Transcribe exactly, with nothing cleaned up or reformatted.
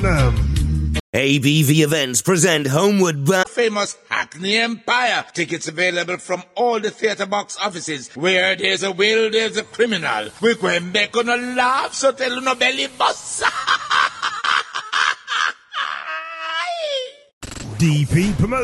Tottenham. A B V Events present Homeward Bound. Famous Hackney Empire. Tickets available from all the theatre box offices. Where there's a will, there's a criminal. We're going back on a laugh, so tell no belly boss. D P Promotion.